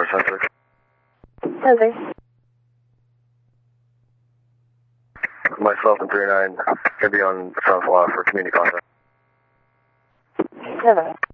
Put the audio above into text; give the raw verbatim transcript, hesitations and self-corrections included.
Centric. Heather. Myself and three nine going to be on Sunflower for community contact. Heather.